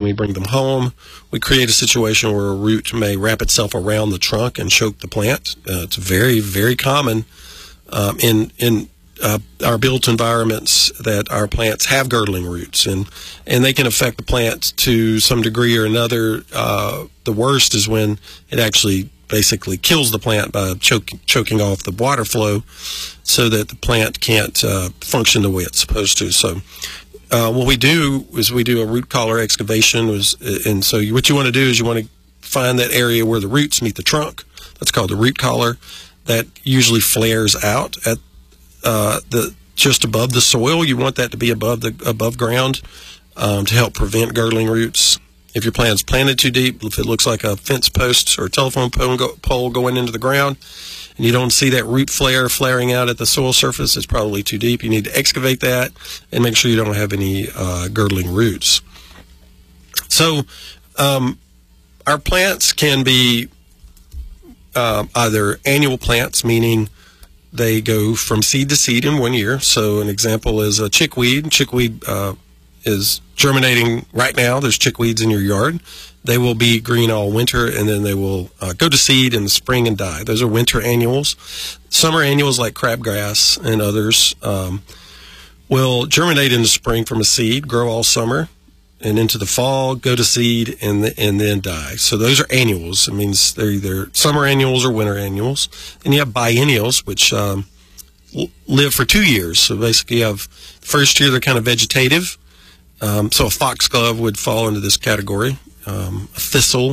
we bring them home, we create a situation where a root may wrap itself around the trunk and choke the plant. It's very, very common in our built environments that our plants have girdling roots, and they can affect the plant to some degree or another. The worst is when it actually basically kills the plant by choking off the water flow so that the plant can't function the way it's supposed to. So what we do is we do a root collar excavation, and so what you want to do is you want to find that area where the roots meet the trunk. That's called the root collar. That usually flares out at just above the soil. You want that to be above ground to help prevent girdling roots. If your plant's planted too deep, if it looks like a fence post or a telephone pole going into the ground, and you don't see that root flaring out at the soil surface, it's probably too deep. You need to excavate that and make sure you don't have any girdling roots. So our plants can be either annual plants, meaning they go from seed to seed in 1 year. So an example is a chickweed. Chickweed is germinating right now. There's chickweeds in your yard. They will be green all winter, and then they will go to seed in the spring and die. Those are winter annuals. Summer annuals like crabgrass and others will germinate in the spring from a seed, grow all summer, and into the fall, go to seed, and then die. So those are annuals. It means they're either summer annuals or winter annuals. And you have biennials, which live for 2 years. So basically you have the first year they're kind of vegetative. So a foxglove would fall into this category. A thistle,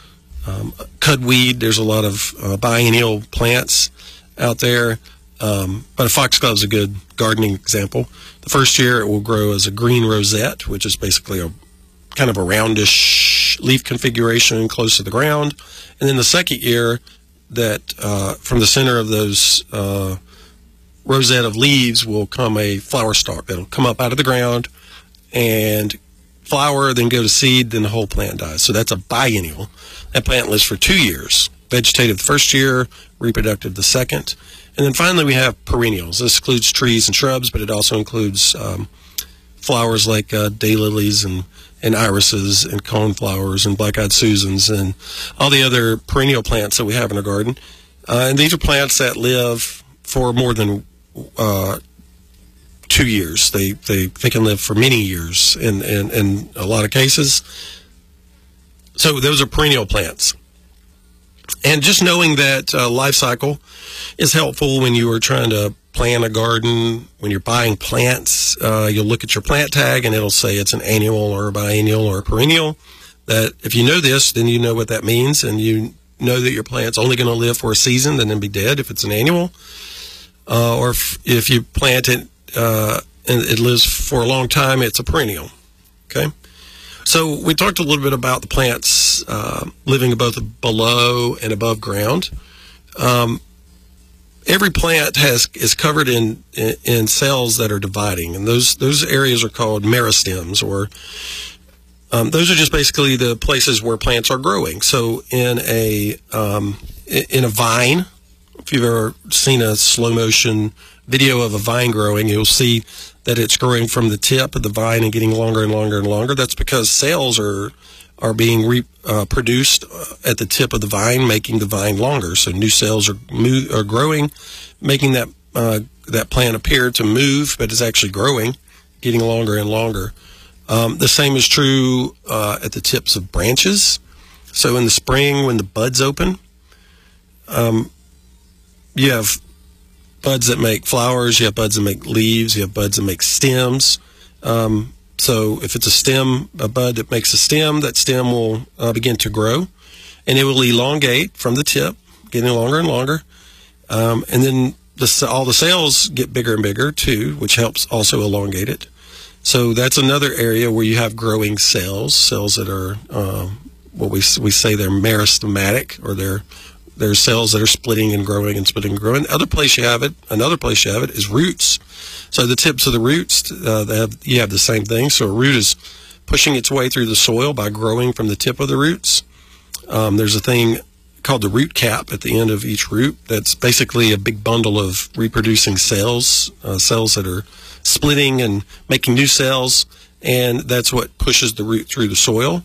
cudweed. There's a lot of biennial plants out there. But a foxglove is a good gardening example. The first year it will grow as a green rosette, which is basically a kind of a roundish leaf configuration close to the ground. And then the second year, that from the center of those rosette of leaves will come a flower stalk that'll come up out of the ground and flower, then go to seed, then the whole plant dies. So that's a biennial. That plant lives for 2 years. Vegetative the first year, reproductive the second. And then finally we have perennials. This includes trees and shrubs, but it also includes flowers like daylilies and irises and coneflowers and black-eyed Susans and all the other perennial plants that we have in our garden. And these are plants that live for more than 2 years. They can live for many years in a lot of cases. So those are perennial plants. And just knowing that life cycle is helpful when you are trying to plan a garden. When you're buying plants, you'll look at your plant tag and it'll say it's an annual or a biennial or a perennial. That if you know this, then you know what that means, and you know that your plant's only going to live for a season and then be dead if it's an annual. Or if you plant it and it lives for a long time, it's a perennial. Okay? So we talked a little bit about the plants living both below and above ground. Every plant is covered in cells that are dividing, and those areas are called meristems, or those are just basically the places where plants are growing. So in a vine, if you've ever seen a slow motion video of a vine growing, you'll see that it's growing from the tip of the vine and getting longer and longer and longer. That's because cells are being produced at the tip of the vine, making the vine longer. So new cells are growing, making that plant appear to move, but it's actually growing, getting longer and longer. The same is true at the tips of branches. So in the spring, when the buds open, you have buds that make flowers, you have buds that make leaves, you have buds that make stems. So if it's a bud that makes a stem, that stem will begin to grow, and it will elongate from the tip, getting longer and longer. And then all the cells get bigger and bigger too, which helps also elongate it. So that's another area where you have growing cells that are what we say they're meristematic, or they're cells that are splitting and growing and splitting and growing. Another place you have it is roots. So the tips of the roots, you have the same thing. So a root is pushing its way through the soil by growing from the tip of the roots. There's a thing called the root cap at the end of each root. That's basically a big bundle of reproducing cells, cells that are splitting and making new cells, and that's what pushes the root through the soil.